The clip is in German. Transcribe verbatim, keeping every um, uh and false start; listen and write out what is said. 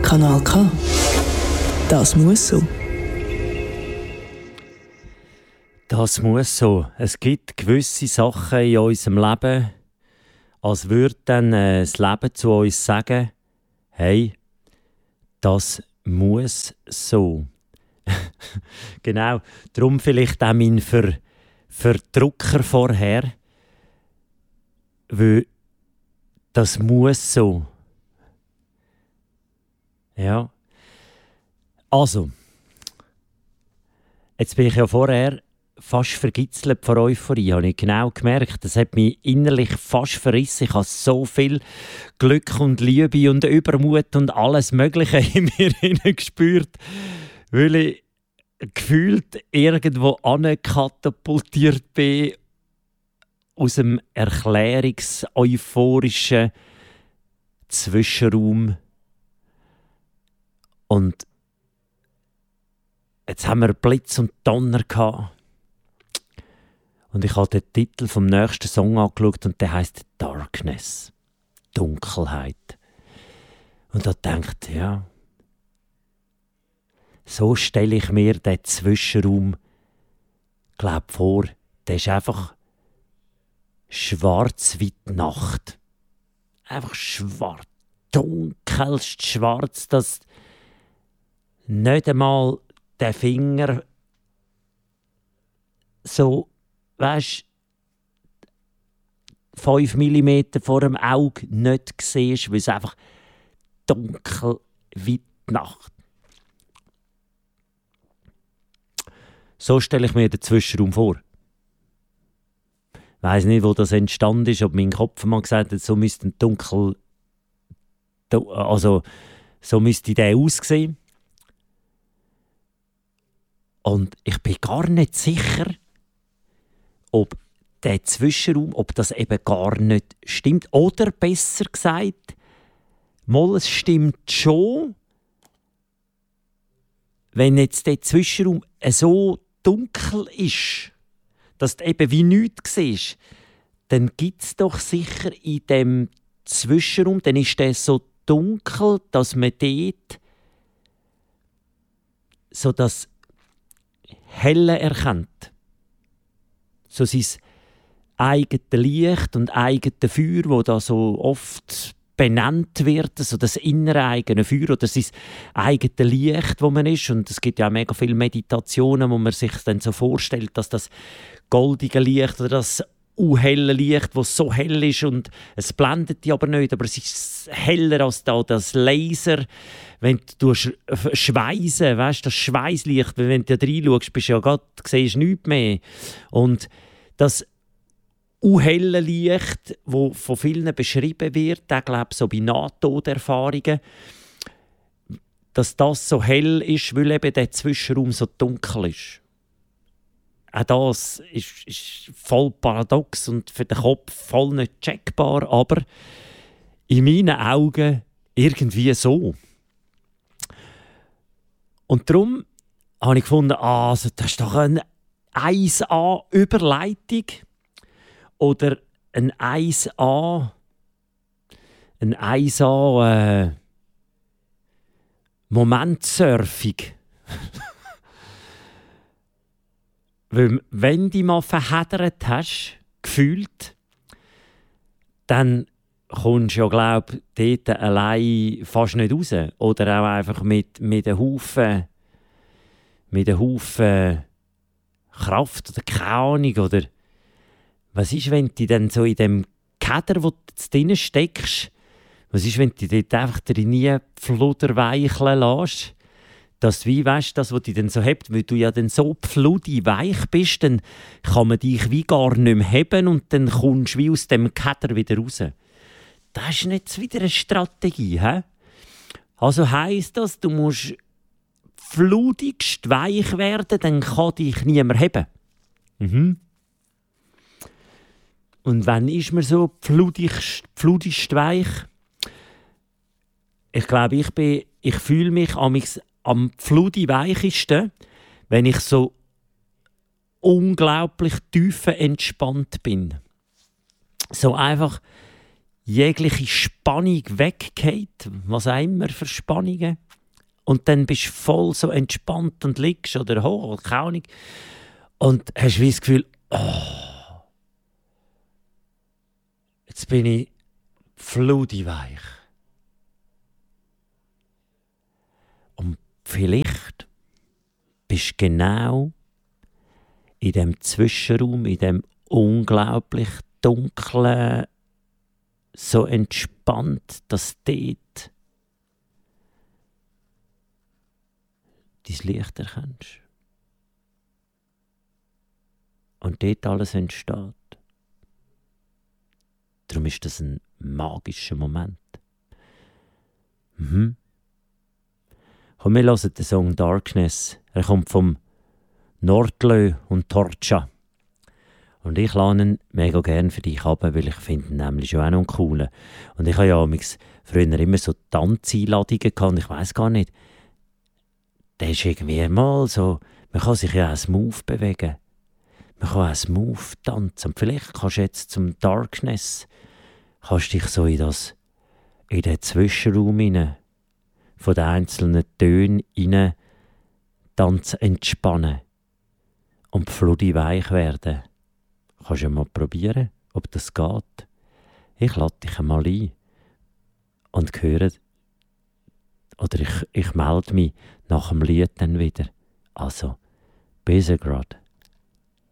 Kanal K. Das muss so. Das muss so. Es gibt gewisse Sachen in unserem Leben, als würde dann äh, das Leben zu uns sagen, hey, das muss so. Genau, darum vielleicht auch mein Ver Verdrucker vorher, weil das muss so. Ja. Also, jetzt bin ich ja vorher fast vergitzelt vor Euphorie, habe ich genau gemerkt. Das hat mich innerlich fast verrissen. Ich habe so viel Glück und Liebe und Übermut und alles Mögliche in mir hineingespürt, weil ich gefühlt irgendwo ankatapultiert bin aus dem erklärungs-euphorischen Zwischenraum. Und jetzt haben wir Blitz und Donner gehabt. Und ich habe den Titel vom nächsten Song angeschaut und der heisst Darkness. Dunkelheit. Und da denkt, ja, so stelle ich mir den Zwischenraum, glaub, vor. Der ist einfach schwarz wie die Nacht. Einfach schwarz. Dunkelst schwarz, dass nicht einmal der Finger so, weisst, fünf Millimeter vor dem Auge nicht siehst, weil es einfach dunkel wie die Nacht. So stelle ich mir den Zwischenraum vor. Ich weiss nicht, wo das entstanden ist, ob mein Kopf mal gesagt hat, so müsste ein dunkel, also so müsste der aussehen. Und ich bin gar nicht sicher, ob der Zwischenraum, ob das eben gar nicht stimmt. Oder besser gesagt, mal, es stimmt schon, wenn jetzt der Zwischenraum so dunkel ist, dass du eben wie nichts siehst, dann gibt es doch sicher in dem Zwischenraum, dann ist der so dunkel, dass man dort so das Helle erkennt. So sein eigenes Licht und eigenes Feuer, das da so oft benannt wird, so das innere eigene Feuer oder sein eigenes Licht, wo man ist. Und es gibt ja auch mega viele Meditationen, wo man sich dann so vorstellt, dass das goldige Licht oder das helle Licht, das so hell ist und es blendet die aber nicht, aber es ist heller als da das Laser, wenn du schweißen, weißt, das Schweißlicht, wenn du da reinschaust, bist du ja grad, siehst du nichts mehr. Und das helle Licht, das von vielen beschrieben wird, ich glaube so bei Nahtoderfahrungen, dass das so hell ist, weil eben der Zwischenraum so dunkel ist. Auch das ist, ist voll paradox und für den Kopf voll nicht checkbar, aber in meinen Augen irgendwie so. Und darum habe ich gefunden, ah, also das ist doch eine eins a Überleitung oder ein eins a ein eins a äh, Momentsurfing. Weil wenn du dich mal verheddert hast, gefühlt, dann kommst du ja, glaube ich, dort allein fast nicht raus. Oder auch einfach mit, mit einem Haufen, mit einem Haufen Kraft oder keine Ahnung. Oder was ist, wenn du dann so in dem Keder, wo du drin steckst, was ist, wenn du dort einfach nie Fluder weicheln lässt? Dass du wie weißt, das, was dich dann so hebt, weil du ja dann so pfludi weich bist, dann kann man dich wie gar nicht mehr heben und dann kommst du wie aus dem Keder wieder raus. Das ist nicht wieder eine Strategie. He? Also heisst das, du musst fludigst weich werden, dann kann dich niemand heben. Mhm. Und wann ist man so fludigst, fludigst weich? Ich glaube, ich, bin, ich fühle mich amigs am fludi-weichesten, wenn ich so unglaublich tief entspannt bin. So einfach jegliche Spannung weggeht, was auch immer für Spannungen. Und dann bist du voll so entspannt und liegst oder hoch, keine Ahnung. Und hast wie das Gefühl, oh, jetzt bin ich fludiweich. Und vielleicht bist du genau in dem Zwischenraum, in dem unglaublich dunklen, so entspannt, dass dort dein Licht erkennst. Und dort alles entsteht. Darum ist das ein magischer Moment. Mhm. Komm, wir hören den Song «Darkness». Er kommt vom Nordlö und Torcha. Und ich lade ihn mega gerne für dich ab, weil ich finde ihn nämlich schon auch noch cool. Und ich habe ja früher immer so Tanzeinladungen gehabt, ich weiss gar nicht. Der ist irgendwie mal so, man kann sich ja auch smooth bewegen. Man kann auch smooth tanzen. Und vielleicht kannst du jetzt zum Darkness, kannst dich so in, das, in den Zwischenraum hinein, von den einzelnen Tönen hinein tanzen, entspannen und fludiweich werden. Kannst du mal probieren, ob das geht. Ich lade dich einmal ein und höre, oder ich, ich melde mich nach dem Lied dann wieder. Also, bis grad.